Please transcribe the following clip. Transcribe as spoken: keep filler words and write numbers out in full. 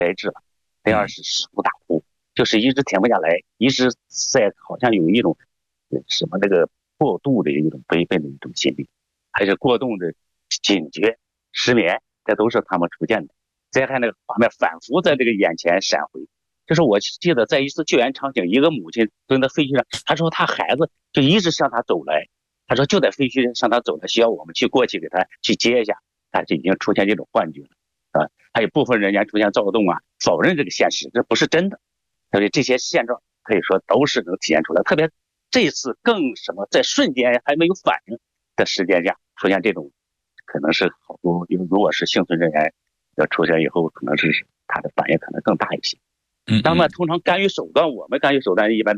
第二是食不大哭，就是一直停不下来，一直在好像有一种什么那个过度的一种悲愤的一种心理，还是过度的警觉、失眠，这都是他们出现的。再看那个画面反复在这个眼前闪回，就是我记得在一次救援场景，一个母亲蹲在废墟上，她说她孩子就一直向她走来，她说就在废墟向她走来，需要我们去过去给她去接一下，她就已经出现这种幻觉了啊。还有部分人员出现躁动啊，否认这个现实，这不是真的。所以这些现状可以说都是能体现出来，特别这次更什么，在瞬间还没有反应的时间下出现这种，可能是好多，因为如果是幸存人员要出现以后，可能是他的反应可能更大一些。 嗯， 那么通常干预手段，我们干预手段一般